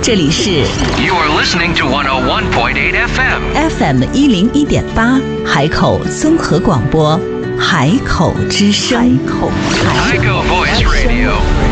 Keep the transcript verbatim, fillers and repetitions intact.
这里是 You're listening to one oh one point eight F M，F M 一零一点八，海口综合广播，海口之声，海口 Voice Radio。